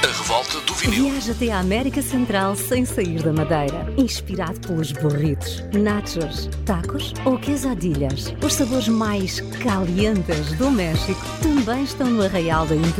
A revolta do vinil. Viaja até à América Central sem sair da Madeira. Inspirado pelos burritos, nachos, tacos ou quesadillas. Os sabores mais calientes do México também estão no Arraial da Internet.